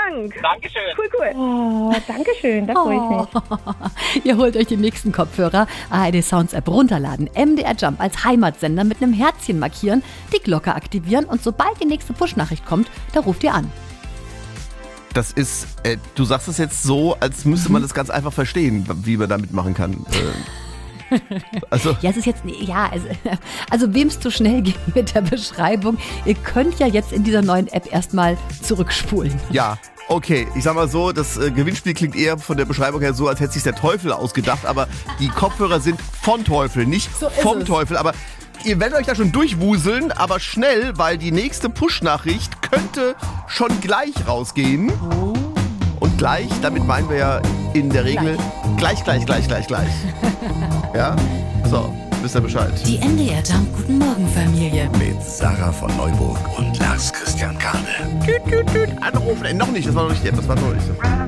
Dank. Dankeschön. Cool. Oh, Dankeschön, da freue ich mich. Ihr holt euch die nächsten Kopfhörer, ARD Sounds App runterladen, MDR Jump als Heimatsender mit einem Herzchen markieren, die Glocke aktivieren und sobald die nächste Push-Nachricht kommt, da ruft ihr an. Das ist, du sagst es jetzt so, als müsste man das ganz einfach verstehen, wie man da mitmachen kann. Also. Ja, es ist jetzt, also wem es zu schnell ging mit der Beschreibung, ihr könnt ja jetzt in dieser neuen App erstmal zurückspulen. Ja, okay, ich sag mal so, das Gewinnspiel klingt eher von der Beschreibung her so, als hätte sich der Teufel ausgedacht, aber die Kopfhörer sind von Teufel, nicht so vom Teufel, aber ihr werdet euch da schon durchwuseln, aber schnell, weil die nächste Push-Nachricht könnte schon gleich rausgehen. Oh. Und gleich, damit meinen wir ja in der Regel gleich. Ja? So, wisst ihr Bescheid. Die MDR Jump Guten Morgen Familie. Mit Sarah von Neuburg und Lars Christian Kade. Anrufen. Noch nicht, das war noch nicht.